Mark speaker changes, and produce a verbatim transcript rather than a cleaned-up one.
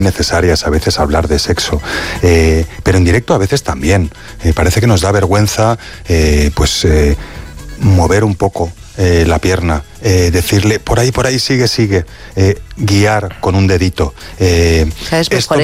Speaker 1: necesarias a veces hablar de sexo, eh, pero en directo a veces también. Eh, parece que nos da vergüenza eh, pues eh, mover un poco eh, la pierna, eh, decirle por ahí, por ahí, sigue, sigue, eh, guiar con un dedito. Eh,
Speaker 2: ¿Sabes? Pues
Speaker 1: esto